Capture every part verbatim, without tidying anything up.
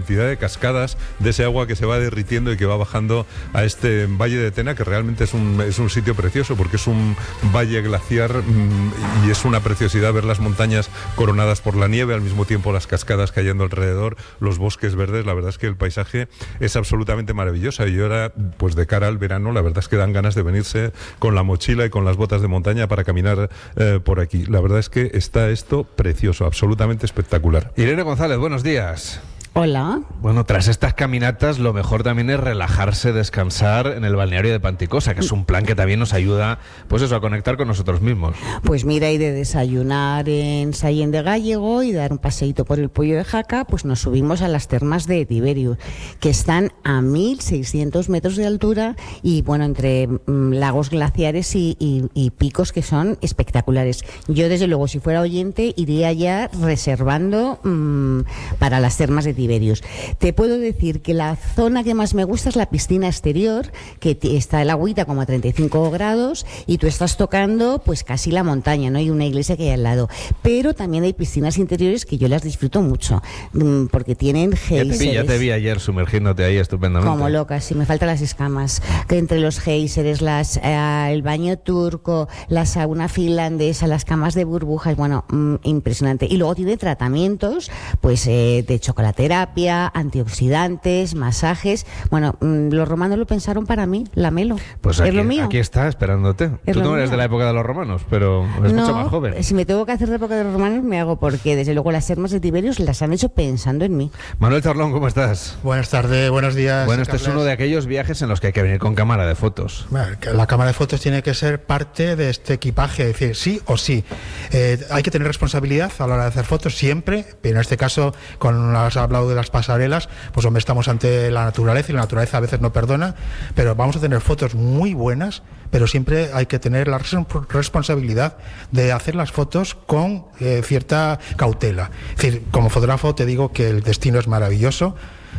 cantidad de cascadas de ese agua que se va derritiendo y que va bajando a este Valle de Tena, que realmente es un, es un sitio precioso porque es un valle glaciar mmm, y es una preciosidad ver las montañas coronadas por la nieve, al mismo tiempo las cascadas cayendo alrededor, los bosques verdes. La verdad es que el paisaje es absolutamente maravilloso y ahora, pues de cara al verano, la verdad es que dan ganas de venirse con la mochila y con las botas de montaña para caminar eh, por aquí. La verdad es que está esto precioso, absolutamente espectacular. Irene González, buenos días. Hola. Bueno, tras estas caminatas lo mejor también es relajarse, descansar en el balneario de Panticosa, que es un plan que también nos ayuda, pues eso, a conectar con nosotros mismos. Pues mira, y de desayunar en Sallén de Gállego y dar un paseíto por el Puello de Jaca, pues nos subimos a las termas de Tiberius, que están a mil seiscientos metros de altura y bueno, entre mmm, lagos glaciares y, y, y picos que son espectaculares. Yo desde luego, si fuera oyente, iría ya reservando mmm, para las termas de Tiberius. Tiberius. Te puedo decir que la zona que más me gusta es la piscina exterior, que está el agüita como a treinta y cinco grados y tú estás tocando pues casi la montaña, ¿no? Y una iglesia que hay al lado. Pero también hay piscinas interiores que yo las disfruto mucho, porque tienen geysers. Ya te, ya te vi ayer sumergiéndote ahí estupendamente. Como loca, sí, me faltan las escamas. Que entre los geysers, las, eh, el baño turco, la sauna finlandesa, las camas de burbujas, bueno, mmm, impresionante. Y luego tiene tratamientos pues eh, de chocolatera, terapia, antioxidantes, masajes. Bueno, mmm, los romanos lo pensaron para mí, la Melo. Pues es aquí, lo mío. Aquí está, esperándote. Es Tú no mío. eres de la época de los romanos, pero eres no, mucho más joven. Si me tengo que hacer de época de los romanos, me hago, porque desde luego las termas de Tiberius las han hecho pensando en mí. Manuel Charlón, ¿cómo estás? Buenas tardes, buenos días. Bueno, este Carles. es uno de aquellos viajes en los que hay que venir con cámara de fotos. Bueno, la cámara de fotos tiene que ser parte de este equipaje, es decir, sí o sí. Eh, hay que tener responsabilidad a la hora de hacer fotos siempre, pero en este caso, con has hablado de las pasarelas, pues hombre, estamos ante la naturaleza y la naturaleza a veces no perdona, pero vamos a tener fotos muy buenas, pero siempre hay que tener la responsabilidad de hacer las fotos con eh, cierta cautela. Es decir, como fotógrafo te digo que el destino es maravilloso.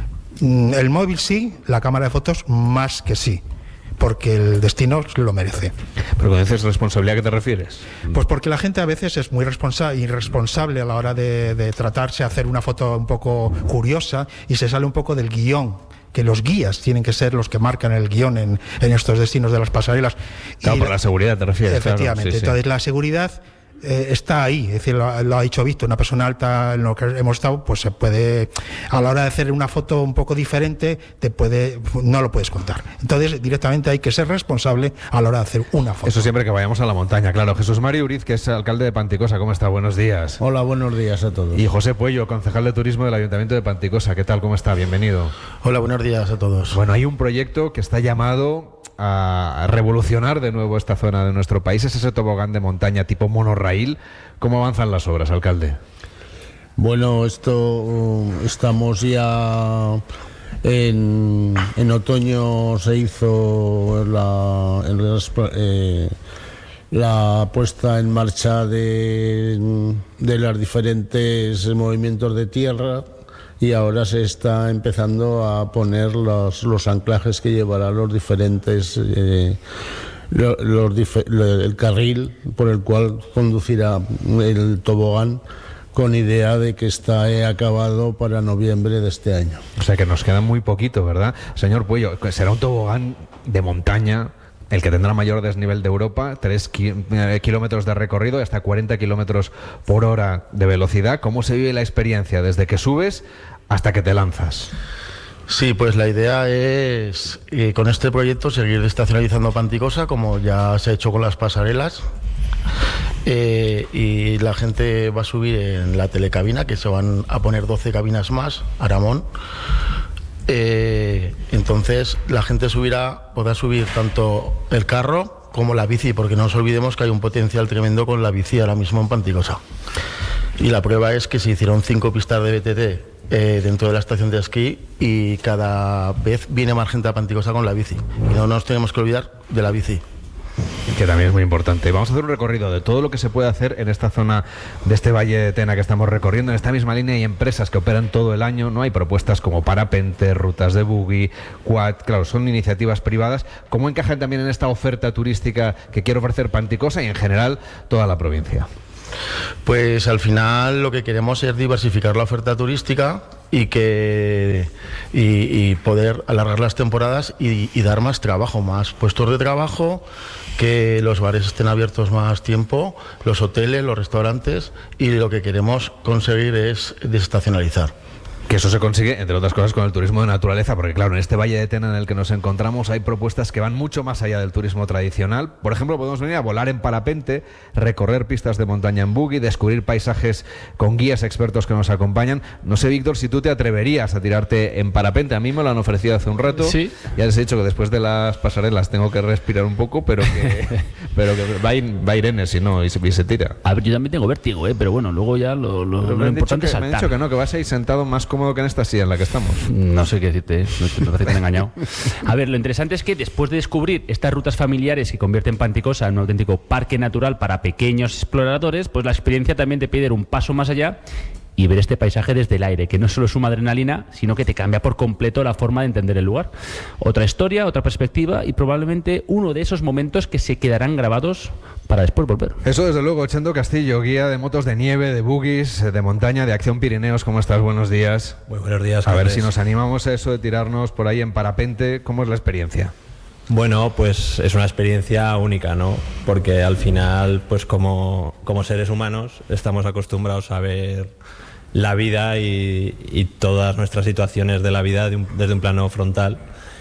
El móvil sí, la cámara de fotos más que sí, porque el destino lo merece. ¿Pero cuando dices responsabilidad, ¿a qué te refieres? Pues porque la gente a veces es muy responsa- irresponsable a la hora de, de tratarse, hacer una foto un poco curiosa y se sale un poco del guión, que los guías tienen que ser los que marcan el guión en, en estos destinos de las pasarelas. Claro, y por la seguridad te refieres. Efectivamente, Claro, sí, entonces sí. la seguridad eh, está ahí, es decir, lo, lo ha dicho Víctor, una persona alta en lo que hemos estado, pues se puede, a la hora de hacer una foto un poco diferente, te puede, no lo puedes contar. Entonces directamente hay que ser responsable a la hora de hacer una foto. Eso siempre que vayamos a la montaña, claro. Jesús Mario Uriz, que es alcalde de Panticosa, ¿cómo está? Buenos días. Hola, buenos días a todos. Y José Puello, concejal de turismo del Ayuntamiento de Panticosa, ¿qué tal? ¿Cómo está? Bienvenido. Hola, buenos días a todos. Bueno, hay un proyecto que está llamado a revolucionar de nuevo esta zona de nuestro país, es ese tobogán de montaña tipo monorraíl. ¿Cómo avanzan las obras, alcalde? Bueno, esto estamos ya en, en otoño, se hizo la, el, eh, la puesta en marcha de, de los diferentes movimientos de tierra. Y ahora se está empezando a poner los, los anclajes que llevarán los diferentes, eh, los, los dif- el carril por el cual conducirá el tobogán, con idea de que está acabado para noviembre de este año. O sea que nos queda muy poquito, ¿verdad? Señor Puello, será un tobogán de montaña, el que tendrá mayor desnivel de Europa, tres ki- eh, kilómetros de recorrido y hasta cuarenta kilómetros por hora de velocidad. ¿Cómo se vive la experiencia desde que subes hasta que te lanzas? Sí, pues la idea es eh, con este proyecto seguir estacionalizando Panticosa, como ya se ha hecho con las pasarelas, eh, y la gente va a subir en la telecabina, que se van a poner doce cabinas más, Aramón. Eh, entonces la gente subirá, podrá subir tanto el carro como la bici, porque no nos olvidemos que hay un potencial tremendo con la bici ahora mismo en Panticosa. Y la prueba es que se hicieron cinco pistas de B T T eh, dentro de la estación de esquí, y cada vez viene más gente a Panticosa con la bici. Y no nos tenemos que olvidar de la bici. Que también es muy importante. Vamos a hacer un recorrido de todo lo que se puede hacer en esta zona de este Valle de Tena que estamos recorriendo. En esta misma línea hay empresas que operan todo el año, ¿no? Hay propuestas como parapente, rutas de buggy, quad, claro, son iniciativas privadas. ¿Cómo encajan también en esta oferta turística que quiere ofrecer Panticosa y en general toda la provincia? Pues al final lo que queremos es diversificar la oferta turística y que y, y poder alargar las temporadas y, y dar más trabajo, más puestos de trabajo, que los bares estén abiertos más tiempo, los hoteles, los restaurantes, y lo que queremos conseguir es desestacionalizar. Que eso se consigue, entre otras cosas, con el turismo de naturaleza, porque claro, en este Valle de Tena en el que nos encontramos hay propuestas que van mucho más allá del turismo tradicional. Por ejemplo, podemos venir a volar en parapente, recorrer pistas de montaña en buggy, descubrir paisajes con guías expertos que nos acompañan. No sé, Víctor, si tú te atreverías a tirarte en parapente. A mí me lo han ofrecido hace un rato. Sí. Ya les he dicho que después de las pasarelas tengo que respirar un poco, pero que, pero que va, va Irene si no, y se, y se tira. A ver, yo también tengo vértigo, ¿eh? Pero bueno, luego ya lo, lo, lo me importante es que, saltar. Me han dicho que no, que vas a ir sentado más cómodo que en esta silla en la que estamos. No sé qué decirte, ¿eh? No, me parece que te han engañado. A ver, lo interesante es que después de descubrir estas rutas familiares que convierten Panticosa en un auténtico parque natural para pequeños exploradores, pues la experiencia también te pide ir un paso más allá y ver este paisaje desde el aire, que no solo suma adrenalina, sino que te cambia por completo la forma de entender el lugar. Otra historia, otra perspectiva y probablemente uno de esos momentos que se quedarán grabados para después volver. Eso desde luego. Chendo Castillo, guía de motos de nieve, de buggies, de montaña, de Acción Pirineos. ¿Cómo estás? Buenos días. Muy buenos días. A ver si nos animamos a eso de tirarnos por ahí en parapente. ¿Cómo es la experiencia? Bueno, pues es una experiencia única, ¿no? Porque al final, pues como, como seres humanos, estamos acostumbrados a ver la vida y, y todas nuestras situaciones de la vida de un, desde un plano frontal.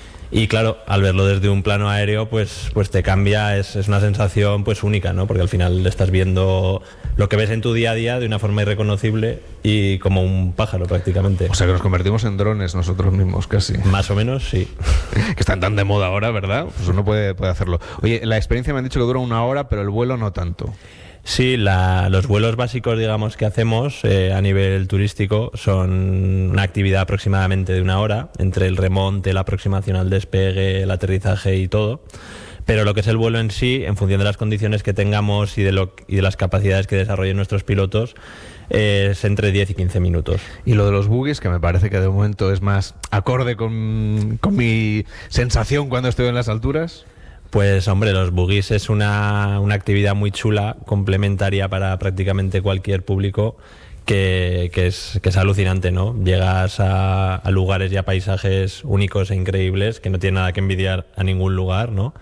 Y claro, al verlo desde un plano aéreo, pues, pues te cambia, es, es una sensación pues única, ¿no? Porque al final estás viendo lo que ves en tu día a día de una forma irreconocible y como un pájaro prácticamente. O sea que nos convertimos en drones nosotros mismos casi. Más o menos, sí. Que están tan de moda ahora, ¿verdad? Pues uno puede, puede hacerlo. Oye, la experiencia me han dicho que dura una hora, pero el vuelo no tanto. Sí, la, los vuelos básicos, digamos, que hacemos eh, a nivel turístico son una actividad aproximadamente de una hora, entre el remonte, la aproximación al despegue, el aterrizaje y todo. Pero lo que es el vuelo en sí, en función de las condiciones que tengamos y de, lo, y de las capacidades que desarrollen nuestros pilotos, eh, es entre diez y quince minutos. Y lo de los buggies, que me parece que de momento es más acorde con, con mi sensación cuando estoy en las alturas. Pues hombre, los buggies es una, una actividad muy chula, complementaria para prácticamente cualquier público, que, que, es, que es alucinante, ¿no? Llegas a, a lugares y a paisajes únicos e increíbles que no tienen nada que envidiar a ningún lugar, ¿no?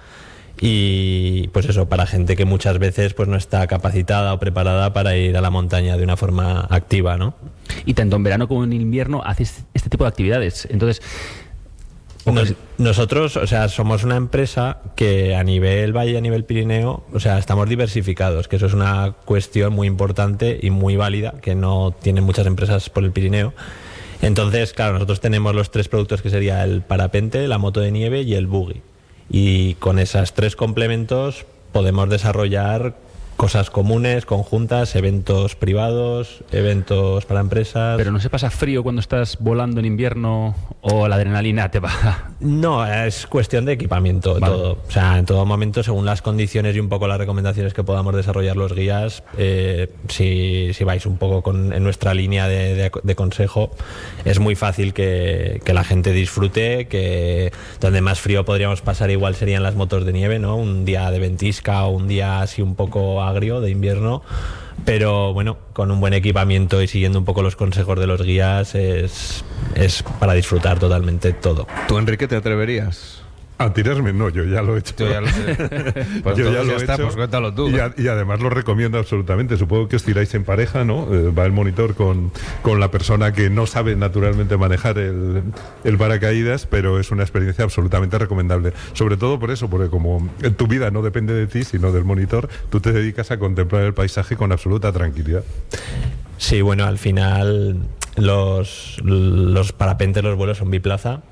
Y pues eso, para gente que muchas veces pues no está capacitada o preparada para ir a la montaña de una forma activa, ¿no? Y tanto en verano como en invierno haces este tipo de actividades. Entonces, Nos, nosotros, o sea, somos una empresa que a nivel Valle, a nivel Pirineo, o sea, estamos diversificados, que eso es una cuestión muy importante y muy válida, que no tienen muchas empresas por el Pirineo. Entonces, claro, nosotros tenemos los tres productos que sería el parapente, la moto de nieve y el buggy. Y con esos tres complementos podemos desarrollar cosas comunes, conjuntas, eventos privados, eventos para empresas. ¿Pero no se pasa frío cuando estás volando en invierno o la adrenalina te baja? No, es cuestión de equipamiento, vale. Todo. O sea, en todo momento, según las condiciones y un poco las recomendaciones que podamos desarrollar los guías, eh, si, si vais un poco con, en nuestra línea de, de, de consejo, es muy fácil que, que la gente disfrute, que donde más frío podríamos pasar igual serían las motos de nieve, ¿no? Un día de ventisca o un día así un poco agrio de invierno, pero bueno, con un buen equipamiento y siguiendo un poco los consejos de los guías es, es para disfrutar totalmente todo. ¿Tú, Enrique, te atreverías a tirarme? No, yo ya lo he hecho. Yo ya lo sé. Pues yo ya lo ya he está, hecho. Pues cuéntalo tú. Y, a, y además lo recomiendo absolutamente. Supongo que os tiráis en pareja, ¿no? Eh, va el monitor con, con la persona que no sabe naturalmente manejar el, el paracaídas, pero es una experiencia absolutamente recomendable. Sobre todo por eso, porque como tu vida no depende de ti, sino del monitor, tú te dedicas a contemplar el paisaje con absoluta tranquilidad. Sí, bueno, al final los, los parapentes, los vuelos son biplaza.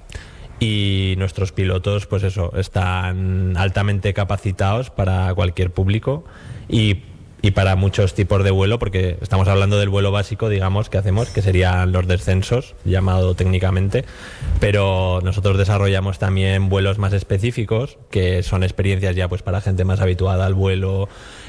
Y nuestros pilotos, pues eso, están altamente capacitados para cualquier público y, y para muchos tipos de vuelo, porque estamos hablando del vuelo básico, digamos, que hacemos, que serían los descensos, llamado técnicamente, pero nosotros desarrollamos también vuelos más específicos, que son experiencias ya pues para gente más habituada al vuelo,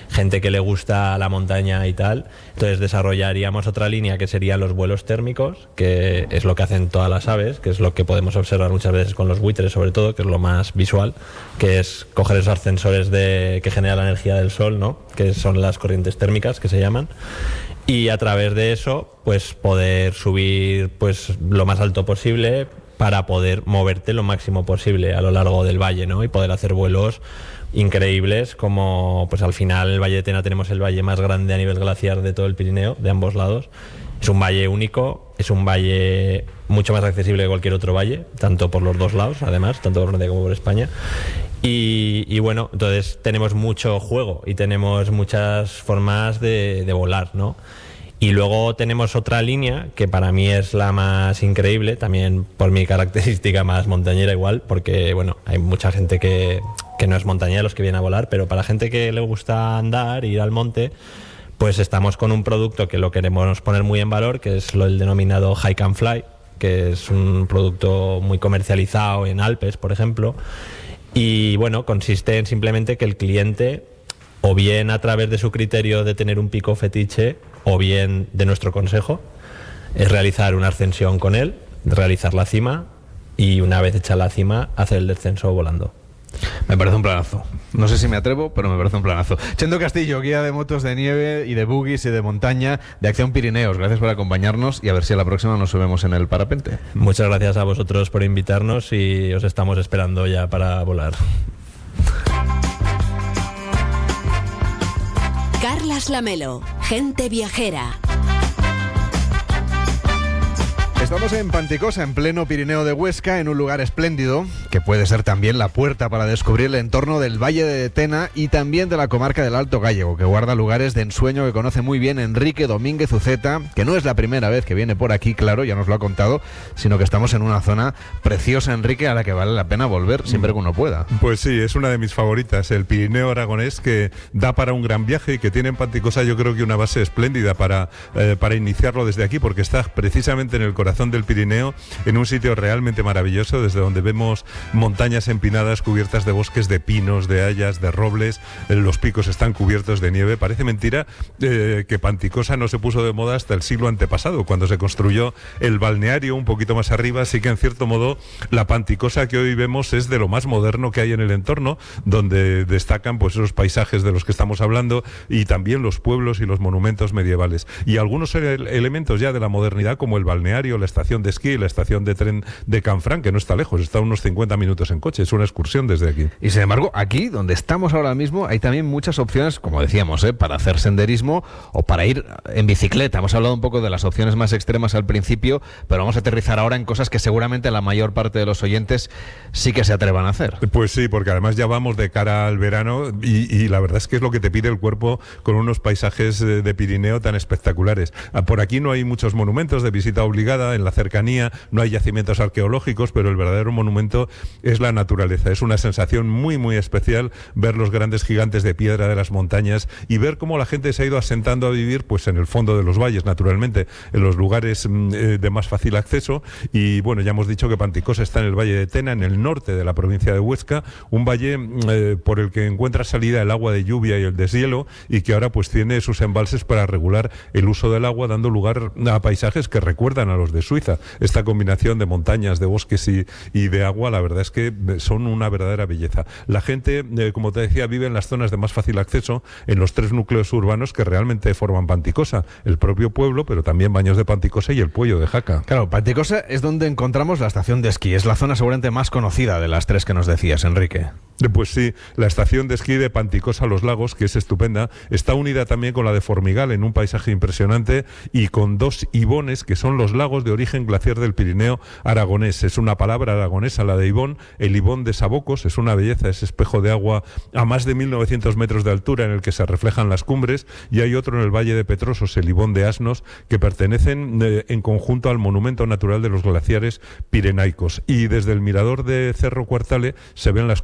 gente que le gusta la montaña y tal. Entonces desarrollaríamos otra línea que serían los vuelos térmicos, que es lo que hacen todas las aves, que es lo que podemos observar muchas veces con los buitres sobre todo, que es lo más visual, que es coger esos ascensores de, que genera la energía del sol, ¿no? Que son las corrientes térmicas que se llaman, y a través de eso pues poder subir pues lo más alto posible para poder moverte lo máximo posible a lo largo del valle, ¿no? Y poder hacer vuelos increíbles, como pues al final el Valle de Tena tenemos el valle más grande a nivel glaciar de todo el Pirineo, de ambos lados. Es un valle único, es un valle mucho más accesible que cualquier otro valle, tanto por los dos lados, además, tanto por Norte como por España. Y, y bueno, entonces tenemos mucho juego y tenemos muchas formas de, de volar, ¿no? Y luego tenemos otra línea que para mí es la más increíble, también por mi característica más montañera igual, porque bueno, hay mucha gente que, que no es montañera, los que vienen a volar, pero para gente que le gusta andar, ir al monte, pues estamos con un producto que lo queremos poner muy en valor, que es lo el denominado Hike and Fly, que es un producto muy comercializado en Alpes, por ejemplo, y bueno, consiste en simplemente que el cliente, o bien a través de su criterio de tener un pico fetiche, o bien de nuestro consejo, es realizar una ascensión con él, realizar la cima y una vez hecha la cima hacer el descenso volando. Me parece un planazo. No sé si me atrevo, pero me parece un planazo. Chendo Castillo, guía de motos de nieve y de buggies y de montaña de Acción Pirineos. Gracias por acompañarnos y a ver si a la próxima nos subimos en el parapente. Muchas gracias a vosotros por invitarnos y os estamos esperando ya para volar. Carlas Lamelo, gente viajera. Estamos en Panticosa, en pleno Pirineo de Huesca, en un lugar espléndido, que puede ser también la puerta para descubrir el entorno del Valle de Tena y también de la comarca del Alto Gállego, que guarda lugares de ensueño que conoce muy bien Enrique Domínguez Uceta, que no es la primera vez que viene por aquí, claro, ya nos lo ha contado, sino que estamos en una zona preciosa, Enrique, a la que vale la pena volver siempre que uno pueda. Pues sí, es una de mis favoritas, el Pirineo aragonés, que da para un gran viaje y que tiene en Panticosa yo creo que una base espléndida para, eh, para iniciarlo desde aquí, porque está precisamente en el corazón del Pirineo, en un sitio realmente maravilloso, desde donde vemos montañas empinadas cubiertas de bosques de pinos, de hayas, de robles, los picos están cubiertos de nieve. Parece mentira eh, que Panticosa no se puso de moda hasta el siglo antepasado, cuando se construyó el balneario un poquito más arriba, así que en cierto modo la Panticosa que hoy vemos es de lo más moderno que hay en el entorno, donde destacan pues esos paisajes de los que estamos hablando y también los pueblos y los monumentos medievales y algunos ele- elementos ya de la modernidad, como el balneario, la estación de esquí y la estación de tren de Canfranc, que no está lejos, está a unos cincuenta minutos en coche, es una excursión desde aquí. Y sin embargo, aquí, donde estamos ahora mismo, hay también muchas opciones, como decíamos, ¿eh? para hacer senderismo o para ir en bicicleta. Hemos hablado un poco de las opciones más extremas al principio, pero vamos a aterrizar ahora en cosas que seguramente la mayor parte de los oyentes sí que se atrevan a hacer. Pues sí, porque además ya vamos de cara al verano y, y la verdad es que es lo que te pide el cuerpo con unos paisajes de, de Pirineo tan espectaculares. Por aquí no hay muchos monumentos de visita obligada, en la cercanía no hay yacimientos arqueológicos, pero el verdadero monumento es la naturaleza. Es una sensación muy muy especial ver los grandes gigantes de piedra de las montañas y ver cómo la gente se ha ido asentando a vivir pues en el fondo de los valles, naturalmente, en los lugares eh, de más fácil acceso. Y bueno, ya hemos dicho que Panticosa está en el Valle de Tena, en el norte de la provincia de Huesca, un valle eh, por el que encuentra salida el agua de lluvia y el deshielo y que ahora pues tiene sus embalses para regular el uso del agua, dando lugar a paisajes que recuerdan a los de Suiza. Esta combinación de montañas, de bosques y, y de agua, la verdad es que son una verdadera belleza. La gente, eh, como te decía, vive en las zonas de más fácil acceso, en los tres núcleos urbanos que realmente forman Panticosa, el propio pueblo, pero también Baños de Panticosa y el Puello de Jaca. Claro, Panticosa es donde encontramos la estación de esquí, es la zona seguramente más conocida de las tres que nos decías, Enrique. Pues sí, la estación de esquí de Panticosa Los Lagos, que es estupenda, está unida también con la de Formigal en un paisaje impresionante y con dos ibones, que son los lagos de origen glaciar del Pirineo aragonés. Es una palabra aragonesa la de ibón. El ibón de Sabocos es una belleza, ese espejo de agua a más de mil novecientos metros de altura en el que se reflejan las cumbres, y hay otro en el Valle de Petrosos, el ibón de Asnos, que pertenecen eh, en conjunto al monumento natural de los glaciares pirenaicos. Y desde el mirador de Cerro Cuartale se ven las cumbres de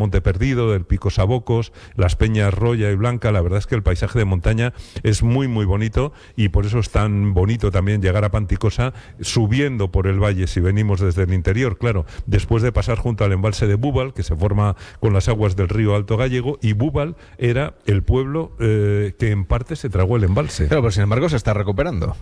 Monte Perdido, del Pico Sabocos, las Peñas Roya y Blanca. La verdad es que el paisaje de montaña es muy muy bonito y por eso es tan bonito también llegar a Panticosa subiendo por el valle si venimos desde el interior, claro, después de pasar junto al embalse de Búbal, que se forma con las aguas del río Alto Gállego, y Búbal era el pueblo eh, que en parte se tragó el embalse. Pero, pero sin embargo se está recuperando.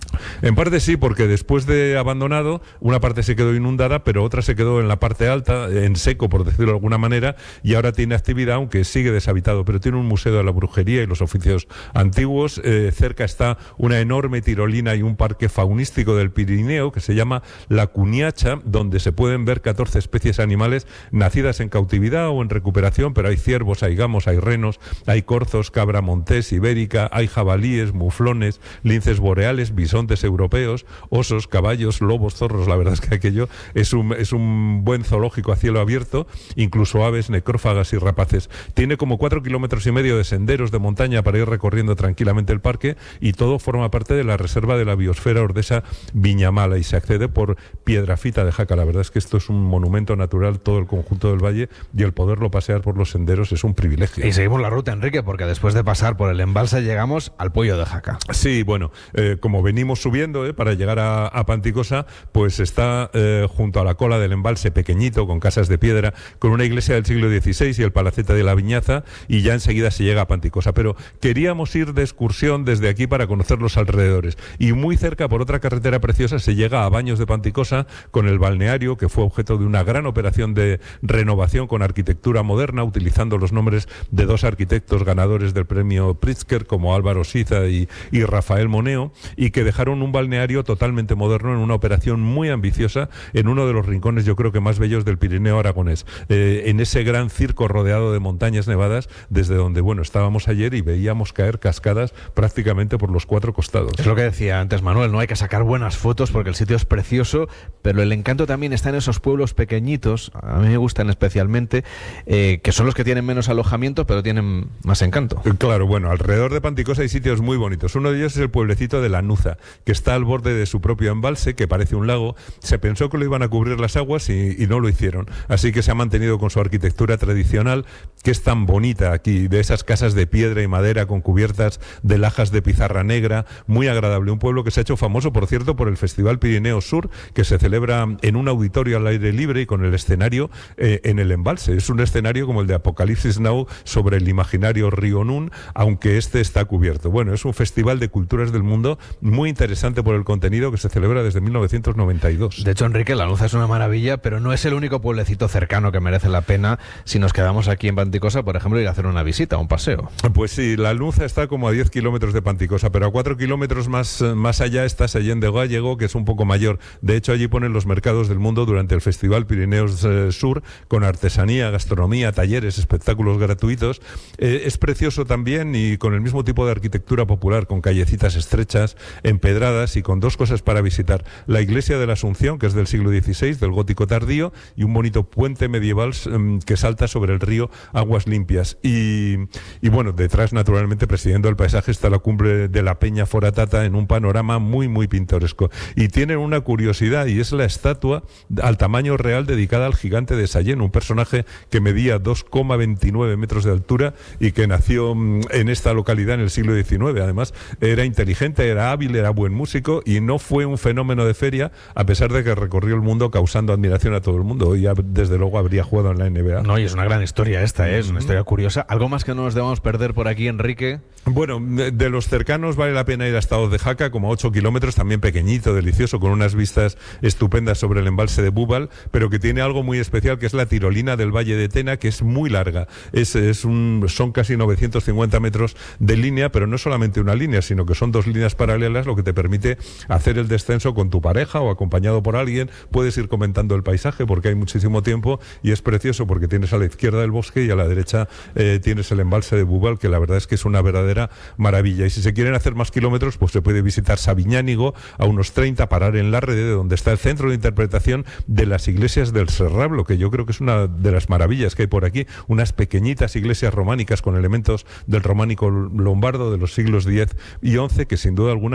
En parte sí, porque después de abandonado, una parte se quedó inundada, pero otra se quedó en la parte alta, en seco, por decirlo de alguna manera, y ahora tiene actividad, aunque sigue deshabitado, pero tiene un museo de la brujería y los oficios antiguos. Eh, cerca está una enorme tirolina y un parque faunístico del Pirineo que se llama La Cuniacha, donde se pueden ver catorce especies animales nacidas en cautividad o en recuperación, pero hay ciervos, hay gamos, hay renos, hay corzos, cabra montés, ibérica, hay jabalíes, muflones, linces boreales, bisontes europeos, osos, caballos, lobos, zorros. La verdad es que aquello es un, es un buen zoológico a cielo abierto, incluso aves, necrófagas y rapaces. Tiene como cuatro kilómetros y medio de senderos de montaña para ir recorriendo tranquilamente el parque, y todo forma parte de la reserva de la biosfera ordesa Viñamala, y se accede por Piedrafita de Jaca. La verdad es que esto es un monumento natural, todo el conjunto del valle, y el poderlo pasear por los senderos es un privilegio. Y seguimos la ruta, Enrique, porque después de pasar por el embalse llegamos al Puello de Jaca. Sí, bueno, eh, como venimos subiendo eh, para llegar a, a Panticosa, pues está eh, junto a la cola del embalse, pequeñito, con casas de piedra, con una iglesia del siglo dieciséis y el palacete de la Viñaza, y ya enseguida se llega a Panticosa. Pero queríamos ir de excursión desde aquí para conocer los alrededores, y muy cerca, por otra carretera preciosa, se llega a Baños de Panticosa, con el balneario, que fue objeto de una gran operación de renovación con arquitectura moderna, utilizando los nombres de dos arquitectos ganadores del premio Pritzker, como Álvaro Siza y, y Rafael Moneo, y que dejaron un balneario totalmente moderno en una operación muy ambiciosa en uno de los rincones, yo creo que más bellos del Pirineo aragonés, eh, en ese gran circo rodeado de montañas nevadas, desde donde, bueno, estábamos ayer y veíamos caer cascadas prácticamente por los cuatro costados. Es lo que decía antes Manuel, no hay que sacar buenas fotos porque el sitio es precioso, pero el encanto también está en esos pueblos pequeñitos, a mí me gustan especialmente, eh, que son los que tienen menos alojamiento, pero tienen más encanto. Claro, bueno, alrededor de Panticosa hay sitios muy bonitos. Uno de ellos es el pueblecito de Lanuza, que está al borde de su propio embalse, que parece un lago. Se pensó que lo iban a cubrir las aguas y, y no lo hicieron. Así que se ha mantenido con su arquitectura tradicional, que es tan bonita aquí, de esas casas de piedra y madera con cubiertas de lajas de pizarra negra, muy agradable. Un pueblo que se ha hecho famoso, por cierto, por el Festival Pirineo Sur, que se celebra en un auditorio al aire libre y con el escenario eh, en el embalse. Es un escenario como el de Apocalipsis Now sobre el imaginario río Nun, aunque este está cubierto. Bueno, es un festival de culturas del mundo muy interesante por el contenido, que se celebra desde mil novecientos noventa y dos. De hecho, Enrique, Lanuza es una maravilla, pero no es el único pueblecito cercano que merece la pena si nos quedamos aquí en Panticosa, por ejemplo, ir a hacer una visita, un paseo. Pues sí, Lanuza está como a diez kilómetros de Panticosa, pero a cuatro kilómetros más, más allá está Sallén de Gállego, que es un poco mayor. De hecho, allí ponen los mercados del mundo durante el Festival Pirineos eh, Sur, con artesanía, gastronomía, talleres, espectáculos gratuitos. Eh, es precioso también, y con el mismo tipo de arquitectura popular, con callecitas estrechas, empedradas, y con dos cosas para visitar: la iglesia de la Asunción, que es del siglo dieciséis, del gótico tardío, y un bonito puente medieval um, que salta sobre el río Aguas Limpias. Y, y bueno, detrás, naturalmente, presidiendo el paisaje, está la cumbre de la Peña Foratata, en un panorama muy, muy pintoresco. Y tienen una curiosidad, y es la estatua al tamaño real dedicada al gigante de Sallén, un personaje que medía dos coma veintinueve metros de altura y que nació um, en esta localidad en el siglo diecinueve. Además, era inteligente, era hábil, era buen músico, y no fue un fenómeno de feria, a pesar de que recorrió el mundo causando admiración a todo el mundo. Hoy, desde luego, habría jugado en la N B A. No, y es una gran historia esta, ¿eh? Es una historia curiosa. ¿Algo más que no nos debamos perder por aquí, Enrique? Bueno, de, de los cercanos vale la pena ir hasta Hoz de Jaca, como ocho kilómetros, también pequeñito, delicioso, con unas vistas estupendas sobre el embalse de Búbal, pero que tiene algo muy especial, que es la tirolina del Valle de Tena, que es muy larga. Es, es un, son casi novecientos cincuenta metros de línea, pero no solamente una línea, sino que son dos líneas paralelas, lo que te permite hacer el descenso con tu pareja o acompañado por alguien. Puedes ir comentando el paisaje porque hay muchísimo tiempo, y es precioso porque tienes a la izquierda el bosque y a la derecha eh, tienes el embalse de Búbal, que la verdad es que es una verdadera maravilla. Y si se quieren hacer más kilómetros, pues se puede visitar Sabiñánigo, a unos treinta, parar en Larrede, donde está el centro de interpretación de las iglesias del Serrablo, que yo creo que es una de las maravillas que hay por aquí, unas pequeñitas iglesias románicas con elementos del románico lombardo de los siglos diez y once, que sin duda alguna merece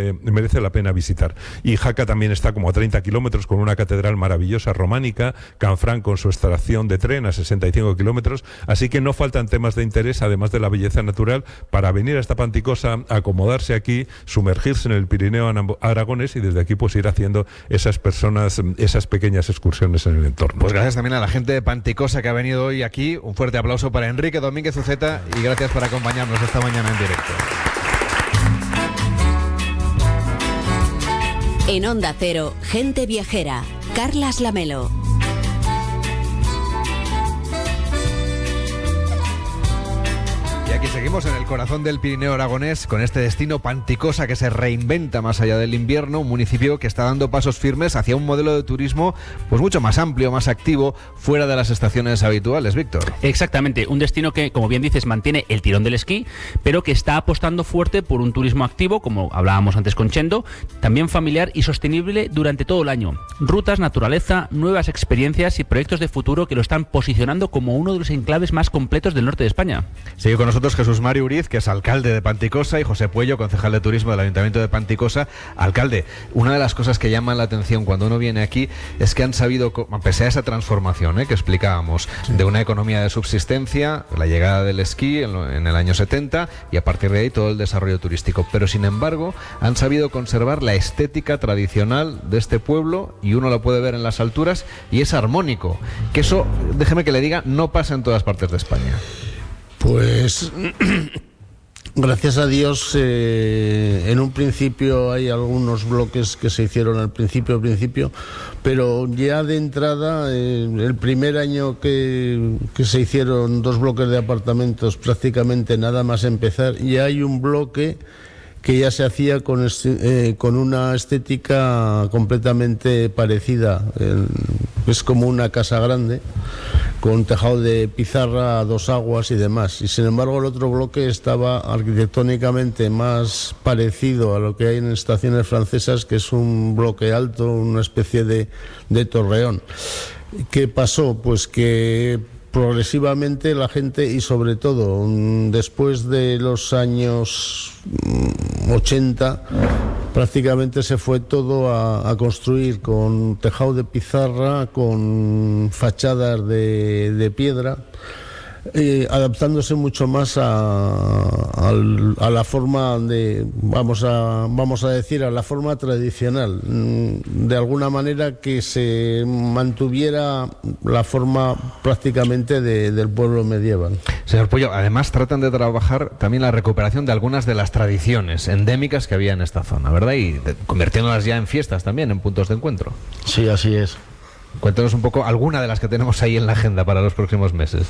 merece, merece la pena visitar. Y Jaca también está como a treinta kilómetros con una catedral maravillosa románica, Canfranc con su estación de tren a sesenta y cinco kilómetros, así que no faltan temas de interés, además de la belleza natural, para venir a esta Panticosa, acomodarse aquí, sumergirse en el Pirineo aragonés y desde aquí pues ir haciendo esas personas, esas pequeñas excursiones en el entorno. Pues gracias también a la gente de Panticosa que ha venido hoy aquí. Un fuerte aplauso para Enrique Domínguez Uceta y gracias por acompañarnos esta mañana en directo. En Onda Cero, Gente Viajera, Carlas Lamelo. Y aquí seguimos en el corazón del Pirineo aragonés con este destino Panticosa que se reinventa más allá del invierno, un municipio que está dando pasos firmes hacia un modelo de turismo pues mucho más amplio, más activo, fuera de las estaciones habituales, Víctor. Exactamente, un destino que, como bien dices, mantiene el tirón del esquí, pero que está apostando fuerte por un turismo activo, como hablábamos antes con Chendo, también familiar y sostenible durante todo el año. Rutas, naturaleza, nuevas experiencias y proyectos de futuro que lo están posicionando como uno de los enclaves más completos del norte de España. Sigue con nosotros Jesús Mario Uriz, que es alcalde de Panticosa, y José Puello, concejal de turismo del Ayuntamiento de Panticosa. Alcalde, una de las cosas que llaman la atención cuando uno viene aquí es que han sabido, pese a esa transformación ¿eh? que explicábamos, de una economía de subsistencia, la llegada del esquí en, en el año setenta y a partir de ahí todo el desarrollo turístico, pero sin embargo han sabido conservar la estética tradicional de este pueblo y uno lo puede ver en las alturas y es armónico, que eso, déjeme que le diga, no pasa en todas partes de España. Pues gracias a Dios, eh, en un principio hay algunos bloques que se hicieron al principio, al principio, pero ya de entrada, eh, el primer año que, que se hicieron dos bloques de apartamentos, prácticamente nada más empezar, ya hay un bloque que ya se hacía con, eh, con una estética completamente parecida. El, es como una casa grande, con tejado de pizarra a dos aguas y demás. Y sin embargo el otro bloque estaba arquitectónicamente más parecido a lo que hay en estaciones francesas, que es un bloque alto, una especie de, de torreón. ¿Qué pasó? Pues que progresivamente la gente, y sobre todo después de los años ochenta, prácticamente se fue todo a, a construir con tejado de pizarra, con fachadas de, de piedra, eh, adaptándose mucho más a, a, a la forma de, vamos a, vamos a decir, a la forma tradicional, de alguna manera que se mantuviera la forma prácticamente de, del pueblo medieval. Señor Puello, además tratan de trabajar también la recuperación de algunas de las tradiciones endémicas que había en esta zona, ¿verdad? Y de, convirtiéndolas ya en fiestas también, en puntos de encuentro. Sí, así es. Cuéntanos un poco alguna de las que tenemos ahí en la agenda para los próximos meses.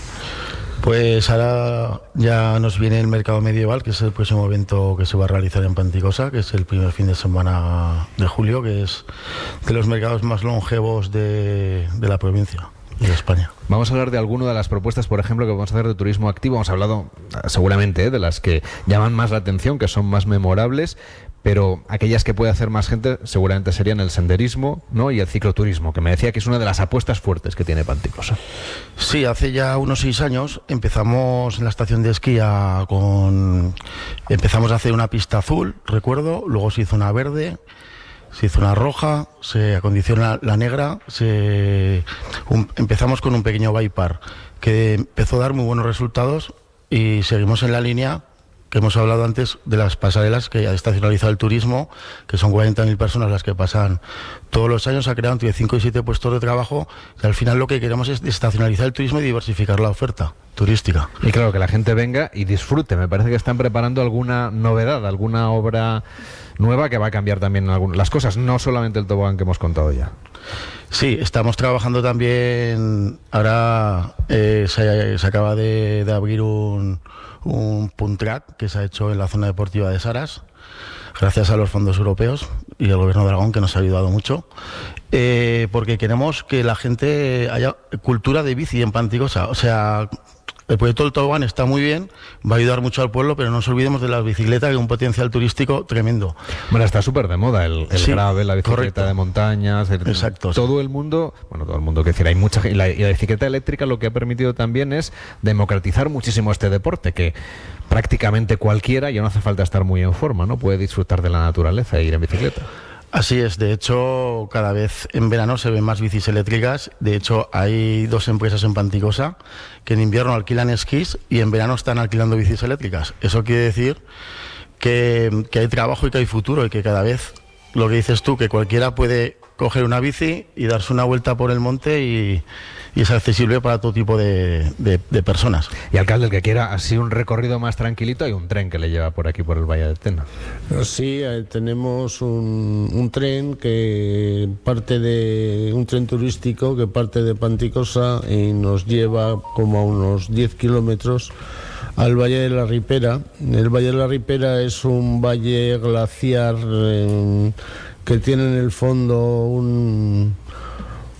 Pues ahora ya nos viene el mercado medieval, que es el próximo evento que se va a realizar en Panticosa, que es el primer fin de semana de julio, que es de los mercados más longevos de, de la provincia y de España. Vamos a hablar de alguna de las propuestas, por ejemplo, que vamos a hacer de turismo activo. Hemos hablado seguramente ¿eh? de las que llaman más la atención, que son más memorables, pero aquellas que puede hacer más gente seguramente serían el senderismo, ¿no? Y el cicloturismo, que me decía que es una de las apuestas fuertes que tiene Panticosa. Sí, hace ya unos seis años empezamos en la estación de esquí a, con empezamos a hacer una pista azul, recuerdo, luego se hizo una verde, se hizo una roja, se acondiciona la negra, se un, empezamos con un pequeño bike park que empezó a dar muy buenos resultados y seguimos en la línea que hemos hablado antes de las pasarelas que ha estacionalizado el turismo, que son cuarenta mil personas las que pasan todos los años, ha creado entre cinco y siete puestos de trabajo y al final lo que queremos es estacionalizar el turismo y diversificar la oferta turística. Y claro, que la gente venga y disfrute. Me parece que están preparando alguna novedad, alguna obra nueva que va a cambiar también algunas las cosas, no solamente el tobogán que hemos contado ya. Sí, estamos trabajando también, ahora eh, se, se acaba de, de abrir un, un punt track que se ha hecho en la zona deportiva de Saras, gracias a los fondos europeos y al gobierno de Aragón, que nos ha ayudado mucho, eh, porque queremos que la gente haya cultura de bici en Panticosa. O sea, el proyecto del tobogán está muy bien, va a ayudar mucho al pueblo, pero no nos olvidemos de la bicicleta, que es un potencial turístico tremendo. Bueno, está súper de moda el, el Sí, gravel, la bicicleta correcto. de montañas. El, Exacto, todo el mundo, bueno, todo el mundo, que decir, hay mucha gente. Y la, y la bicicleta eléctrica lo que ha permitido también es democratizar muchísimo este deporte, que prácticamente cualquiera, ya no hace falta estar muy en forma, ¿no? Puede disfrutar de la naturaleza e ir en bicicleta. Así es, de hecho, cada vez en verano se ven más bicis eléctricas. De hecho, hay dos empresas en Panticosa que en invierno alquilan esquís y en verano están alquilando bicis eléctricas. Eso quiere decir que, que hay trabajo y que hay futuro, y que cada vez, lo que dices tú, que cualquiera puede coger una bici y darse una vuelta por el monte y, y es accesible para todo tipo de, de, de personas. Y alcalde, el que quiera así un recorrido más tranquilito, hay un tren que le lleva por aquí, por el Valle de Tena. Sí, eh, tenemos un, un tren que parte de un tren turístico que parte de Panticosa y nos lleva como a unos diez kilómetros al Valle de la Ripera. El Valle de la Ripera es un valle glaciar eh, que tiene en el fondo un,